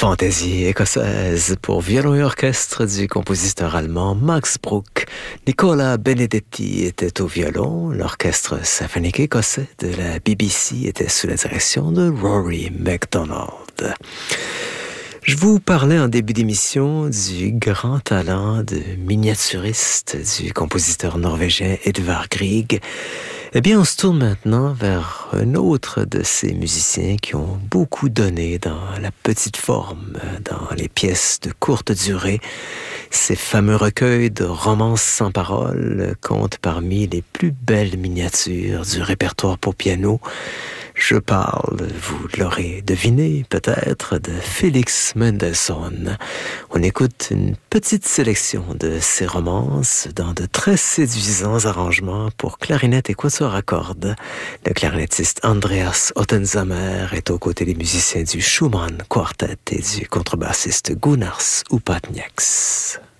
Fantaisie écossaise pour violon et orchestre du compositeur allemand Max Bruch. Nicola Benedetti était au violon. L'orchestre symphonique écossais de la BBC était sous la direction de Rory MacDonald. Je vous parlais en début d'émission du grand talent de miniaturiste du compositeur norvégien Edvard Grieg. Eh bien, on se tourne maintenant vers un autre de ces musiciens qui ont beaucoup donné dans la petite forme, dans les pièces de courte durée. Ces fameux recueils de romances sans paroles comptent parmi les plus belles miniatures du répertoire pour piano. Je parle, vous l'aurez deviné peut-être, de Félix Mendelssohn. On écoute une petite sélection de ses romances dans de très séduisants arrangements pour clarinette et quatuor à cordes. Le clarinettiste Andreas Ottensamer est aux côtés des musiciens du Schumann Quartet et du contrebassiste Gunnars Upatnieks.